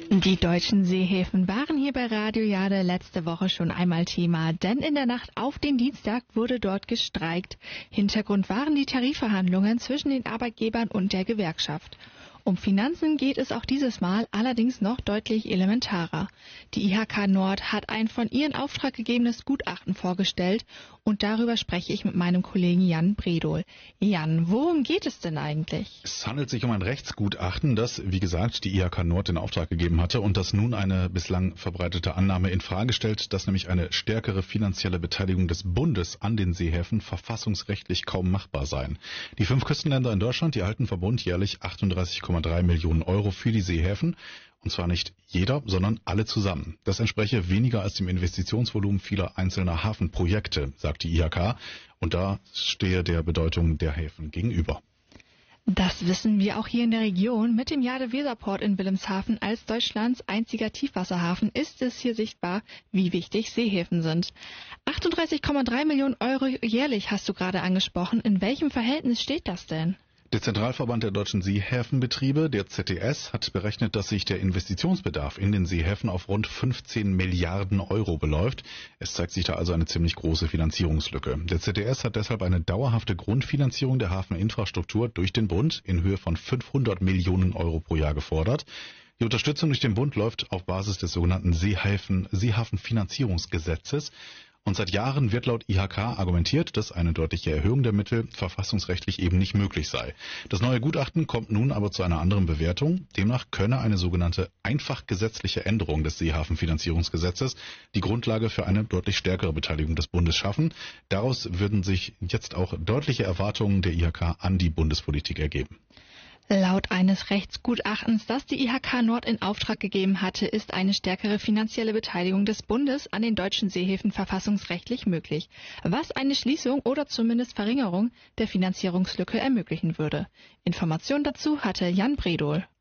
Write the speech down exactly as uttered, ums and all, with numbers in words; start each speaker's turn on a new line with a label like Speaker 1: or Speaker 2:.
Speaker 1: Die deutschen Seehäfen waren hier bei Radio Jade letzte Woche schon einmal Thema, denn in der Nacht auf den Dienstag wurde dort gestreikt. Hintergrund waren die Tarifverhandlungen zwischen den Arbeitgebern und der Gewerkschaft. Um Finanzen geht es auch dieses Mal, allerdings noch deutlich elementarer. Die I H K Nord hat ein von ihr in Auftrag gegebenes Gutachten vorgestellt und darüber spreche ich mit meinem Kollegen Jan Bredohl. Jan, worum geht es denn eigentlich?
Speaker 2: Es handelt sich um ein Rechtsgutachten, das, wie gesagt, die I H K Nord in Auftrag gegeben hatte und das nun eine bislang verbreitete Annahme in Frage stellt, dass nämlich eine stärkere finanzielle Beteiligung des Bundes an den Seehäfen verfassungsrechtlich kaum machbar seien. Die fünf Küstenländer in Deutschland, die erhalten vom Bund jährlich achtunddreißig Komma drei Millionen Euro für die Seehäfen. Und zwar nicht jeder, sondern alle zusammen. Das entspreche weniger als dem Investitionsvolumen vieler einzelner Hafenprojekte, sagt die I H K. Und da stehe der Bedeutung der Häfen gegenüber.
Speaker 1: Das wissen wir auch hier in der Region. Mit dem Jade-Weser-Port in Wilhelmshaven als Deutschlands einziger Tiefwasserhafen ist es hier sichtbar, wie wichtig Seehäfen sind. achtunddreißig Komma drei Millionen Euro jährlich hast du gerade angesprochen. In welchem Verhältnis steht das denn?
Speaker 2: Der Zentralverband der deutschen Seehäfenbetriebe, der Z D S, hat berechnet, dass sich der Investitionsbedarf in den Seehäfen auf rund fünfzehn Milliarden Euro beläuft. Es zeigt sich da also eine ziemlich große Finanzierungslücke. Der Z D S hat deshalb eine dauerhafte Grundfinanzierung der Hafeninfrastruktur durch den Bund in Höhe von fünfhundert Millionen Euro pro Jahr gefordert. Die Unterstützung durch den Bund läuft auf Basis des sogenannten Seehäfen, Seehafenfinanzierungsgesetzes. Und seit Jahren wird laut I H K argumentiert, dass eine deutliche Erhöhung der Mittel verfassungsrechtlich eben nicht möglich sei. Das neue Gutachten kommt nun aber zu einer anderen Bewertung. Demnach könne eine sogenannte einfach gesetzliche Änderung des Seehafenfinanzierungsgesetzes die Grundlage für eine deutlich stärkere Beteiligung des Bundes schaffen. Daraus würden sich jetzt auch deutliche Erwartungen der I H K an die Bundespolitik ergeben.
Speaker 1: Laut eines Rechtsgutachtens, das die I H K Nord in Auftrag gegeben hatte, ist eine stärkere finanzielle Beteiligung des Bundes an den deutschen Seehäfen verfassungsrechtlich möglich, was eine Schließung oder zumindest Verringerung der Finanzierungslücke ermöglichen würde. Informationen dazu hatte Jan Bredohl.